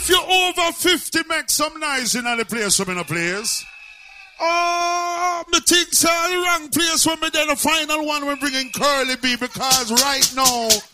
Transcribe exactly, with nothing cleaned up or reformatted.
If you're over fifty, make some noise in the place from in a place. Oh, the things are the wrong place when we done the final one we're bringing Curly B, because right now